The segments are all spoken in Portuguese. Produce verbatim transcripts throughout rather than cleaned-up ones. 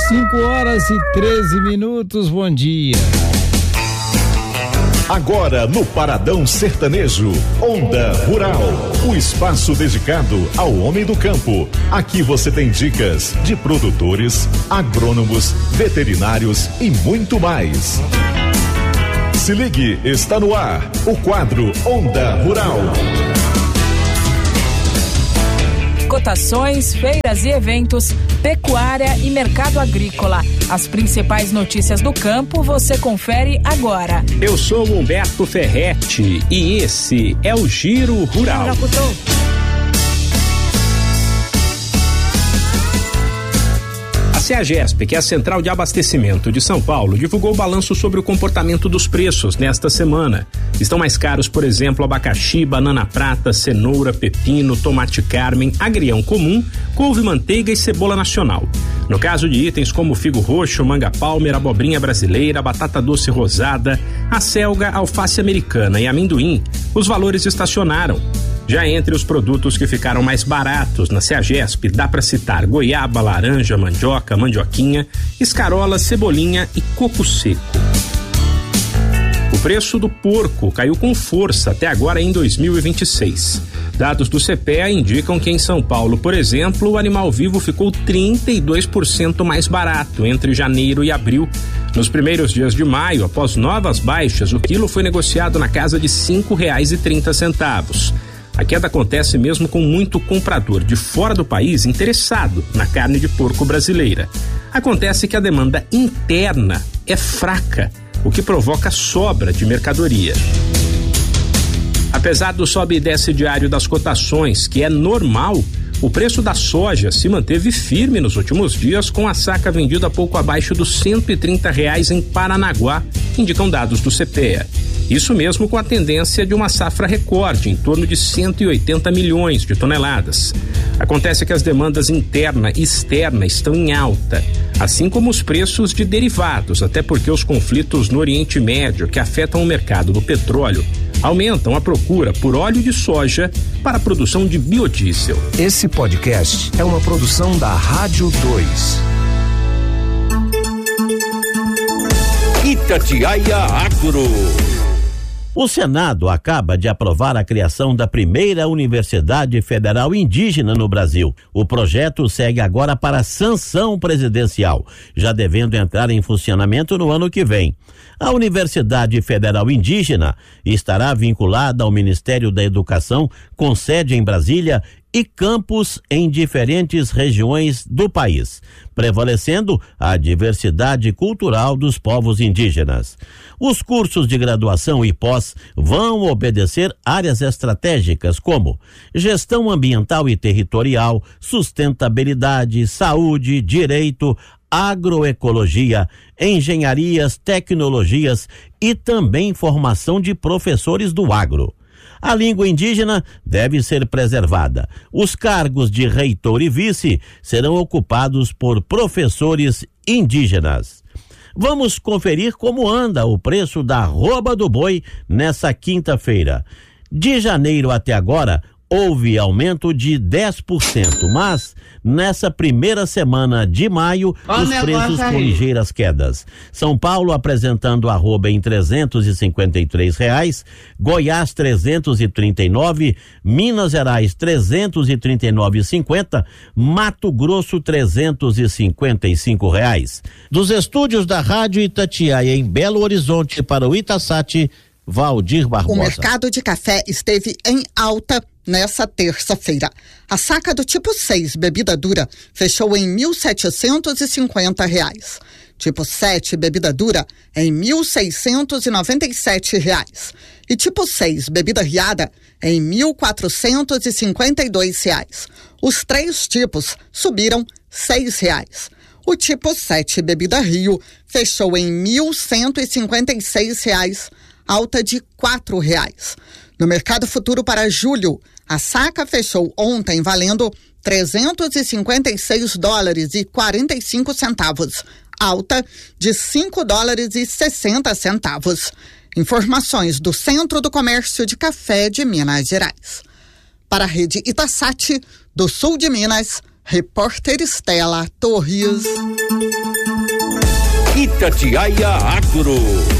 cinco horas e treze minutos, bom dia. Agora no Paradão Sertanejo, Onda Rural, o espaço dedicado ao homem do campo. Aqui você tem dicas de produtores, agrônomos, veterinários e muito mais. Se ligue, está no ar o quadro Onda Rural. Cotações, feiras e eventos, pecuária e mercado agrícola. As principais notícias do campo você confere agora. Eu sou Humberto Ferretti e esse é o Giro Rural. A CEAGESP, que é a Central de Abastecimento de São Paulo, divulgou o balanço sobre o comportamento dos preços nesta semana. Estão mais caros, por exemplo, abacaxi, banana prata, cenoura, pepino, tomate carmen, agrião comum, couve, manteiga e cebola nacional. No caso de itens como figo roxo, manga palmer, abobrinha brasileira, batata doce rosada, acelga, alface americana e amendoim, os valores estacionaram. Já entre os produtos que ficaram mais baratos na CEAGESP, dá para citar goiaba, laranja, mandioca, mandioquinha, escarola, cebolinha e coco seco. O preço do porco caiu com força até agora em dois mil e vinte e seis. Dados do CEPEA indicam que em São Paulo, por exemplo, o animal vivo ficou trinta e dois por cento mais barato entre janeiro e abril. Nos primeiros dias de maio, após novas baixas, o quilo foi negociado na casa de cinco reais e trinta centavos. A queda acontece mesmo com muito comprador de fora do país interessado na carne de porco brasileira. Acontece que a demanda interna é fraca, o que provoca sobra de mercadoria. Apesar do sobe e desce diário das cotações, que é normal, o preço da soja se manteve firme nos últimos dias, com a saca vendida pouco abaixo dos cento e trinta reais em Paranaguá, indicam dados do CEPEA. Isso mesmo com a tendência de uma safra recorde, em torno de cento e oitenta milhões de toneladas. Acontece que as demandas interna e externa estão em alta, assim como os preços de derivados, até porque os conflitos no Oriente Médio, que afetam o mercado do petróleo, aumentam a procura por óleo de soja para a produção de biodiesel. Esse podcast é uma produção da Rádio dois. Itatiaia Agro. O Senado acaba de aprovar a criação da primeira Universidade Federal Indígena no Brasil. O projeto segue agora para sanção presidencial, já devendo entrar em funcionamento no ano que vem. A Universidade Federal Indígena estará vinculada ao Ministério da Educação, com sede em Brasília e campus em diferentes regiões do país, prevalecendo a diversidade cultural dos povos indígenas. Os cursos de graduação e pós vão obedecer áreas estratégicas como gestão ambiental e territorial, sustentabilidade, saúde, direito, agroecologia, engenharias, tecnologias e também formação de professores do agro. A língua indígena deve ser preservada. Os cargos de reitor e vice serão ocupados por professores indígenas. Vamos conferir como anda o preço da arroba do boi nessa quinta-feira. De janeiro até agora, houve aumento de dez por cento, mas nessa primeira semana de maio, Ó, os preços com ligeiras quedas. São Paulo apresentando arroba em trezentos e cinquenta e três reais, Goiás trezentos e trinta e nove, Minas Gerais trezentos e trinta e nove e cinquenta, Mato Grosso trezentos e cinquenta e cinco reais. Dos estúdios da Rádio Itatiaia em Belo Horizonte para o Itasat, Valdir Barbosa. O mercado de café esteve em alta nessa terça-feira. A saca do tipo seis, bebida dura, fechou em mil setecentos e cinquenta reais. Tipo sete, bebida dura, em mil seiscentos e noventa e sete reais. E tipo seis, bebida riada, em mil quatrocentos e cinquenta e dois reais. Os três tipos subiram seis reais. O tipo sete, bebida Rio, fechou em mil cento e cinquenta e seis reais, alta de quatro reais. No mercado futuro para julho, a saca fechou ontem valendo trezentos e cinquenta e seis dólares e quarenta e cinco centavos, alta de cinco dólares e sessenta centavos. Informações do Centro do Comércio de Café de Minas Gerais. Para a rede Itasat, do sul de Minas, repórter Estela Torres. Itatiaia Agro.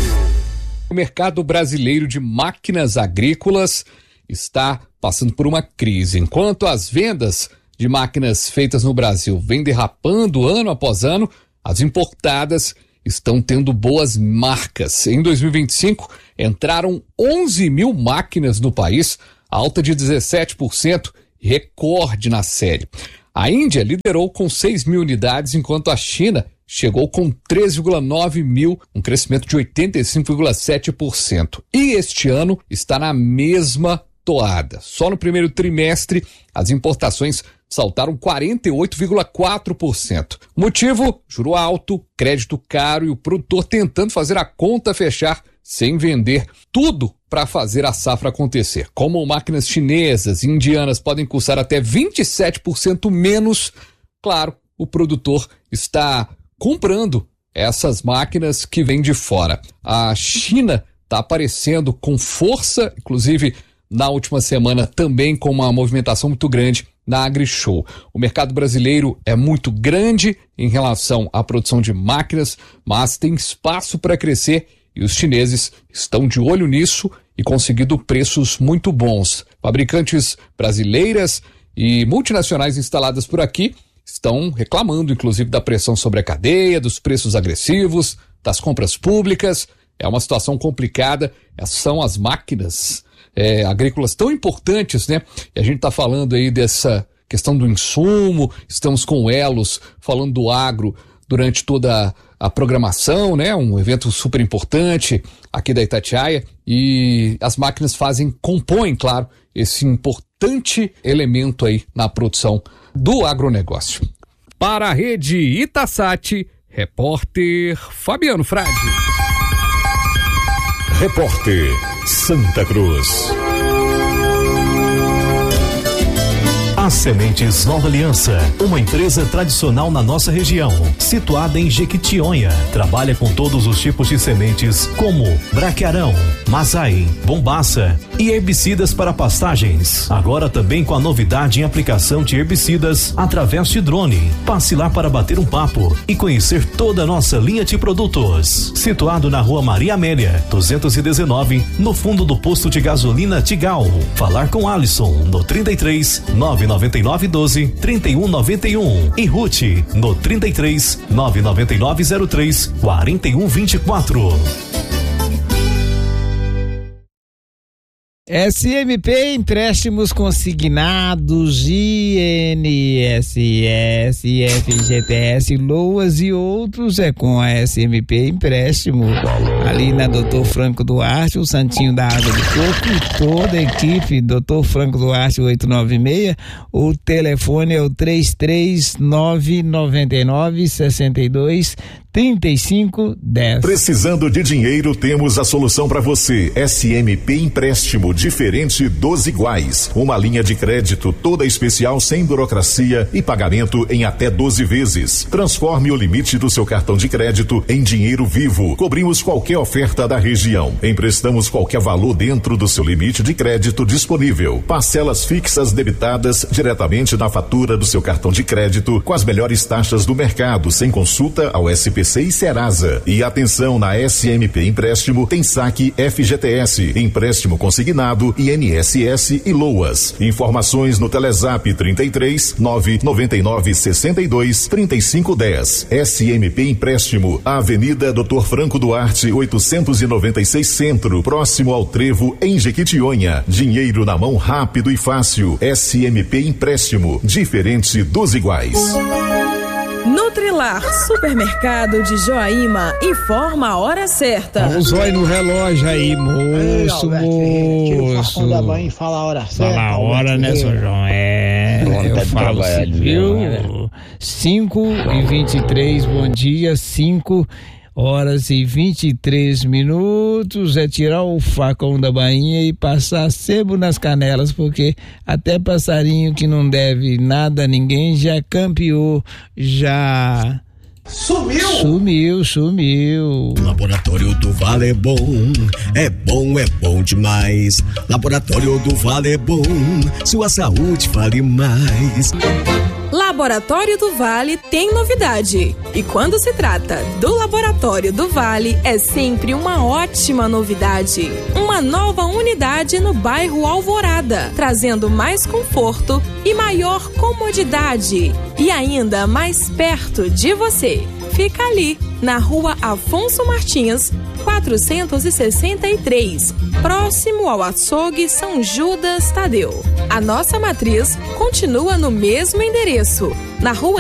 O mercado brasileiro de máquinas agrícolas está passando por uma crise. Enquanto as vendas de máquinas feitas no Brasil vêm derrapando ano após ano, as importadas estão tendo boas marcas. Em dois mil e vinte e cinco, entraram onze mil máquinas no país, alta de dezessete por cento, recorde na série. A Índia liderou com seis mil unidades, enquanto a China chegou com três vírgula nove mil, um crescimento de oitenta e cinco vírgula sete por cento. E este ano está na mesma toada. Só no primeiro trimestre, as importações saltaram quarenta e oito vírgula quatro por cento. Motivo? Juro alto, crédito caro e o produtor tentando fazer a conta fechar sem vender tudo para fazer a safra acontecer. Como máquinas chinesas e indianas podem custar até vinte e sete por cento menos, claro, o produtor está comprando essas máquinas que vêm de fora. A China está aparecendo com força, inclusive na última semana também com uma movimentação muito grande na AgriShow. O mercado brasileiro é muito grande em relação à produção de máquinas, mas tem espaço para crescer e os chineses estão de olho nisso e conseguindo preços muito bons. Fabricantes brasileiras e multinacionais instaladas por aqui estão reclamando, inclusive, da pressão sobre a cadeia, dos preços agressivos, das compras públicas. É uma situação complicada. Essas são as máquinas é, agrícolas tão importantes, né? E a gente está falando aí dessa questão do insumo, estamos com Elos falando do agro durante toda a programação, né? Um evento super importante aqui da Itatiaia, e as máquinas fazem, compõem, claro, esse importante elemento aí na produção do agronegócio. Para a rede Itasat, repórter Fabiano Frade. Repórter Santa Cruz. As Sementes Nova Aliança, uma empresa tradicional na nossa região, situada em Jequitinhonha. Trabalha com todos os tipos de sementes, como braquiarão, mazai, bombaça e herbicidas para pastagens. Agora também com a novidade em aplicação de herbicidas através de drone. Passe lá para bater um papo e conhecer toda a nossa linha de produtos. Situado na Rua Maria Amélia, duzentos e dezenove, no fundo do posto de gasolina Tigal. Falar com Alisson no trinta e três, nove nove nove doze, trinta e um noventa e um e Ruth no trinta e três, nove nove nove zero três, quarenta e um vinte e quatro. S M P Empréstimos Consignados, I N S S, F G T S, Loas e outros é com a S M P Empréstimo. Ali na doutor Franco Duarte, o Santinho da Água do Coco e toda a equipe, doutor Franco Duarte oitocentos e noventa e seis. O telefone é o três três nove nove nove, seis dois, trinta e cinco, dez. Precisando de dinheiro, temos a solução para você. S M P Empréstimo, diferente dos iguais. Uma linha de crédito toda especial, sem burocracia e pagamento em até doze vezes. Transforme o limite do seu cartão de crédito em dinheiro vivo. Cobrimos qualquer oferta da região. Emprestamos qualquer valor dentro do seu limite de crédito disponível. Parcelas fixas debitadas diretamente na fatura do seu cartão de crédito, com as melhores taxas do mercado, sem consulta ao S P C e Serasa. E atenção, na S M P Empréstimo tem saque F G T S, empréstimo consignado, I N S S e Loas. Informações no Telezap trinta e três, nove nove nove, sessenta e dois, trinta e cinco, dez. S M P Empréstimo, Avenida doutor Franco Duarte, oitocentos e noventa e seis Centro, próximo ao Trevo, em Jequitinhonha. Dinheiro na mão rápido e fácil. S M P Empréstimo, diferente dos iguais. Nutrilar, supermercado de Joaíma, informa a hora certa. Olha o zóio no relógio aí, moço, moço. Da mãe, fala a hora certa. Fala a hora, né, seu João? É, eu falo, viu? cinco e vinte e três, bom dia, cinco horas e vinte e três minutos, é tirar o facão da bainha e passar sebo nas canelas, porque até passarinho que não deve nada a ninguém já campeou, já... Sumiu? Sumiu, sumiu. Laboratório do Vale é bom, é bom, é bom demais. Laboratório do Vale é bom, sua saúde vale mais. Laboratório Laboratório do Vale tem novidade. E quando se trata do Laboratório do Vale, é sempre uma ótima novidade. Uma nova unidade no bairro Alvorada, trazendo mais conforto e maior comodidade. E ainda mais perto de você. Fica ali, na rua Afonso Martins, quatrocentos e sessenta e três, próximo ao açougue São Judas Tadeu. A nossa matriz continua no mesmo endereço, na rua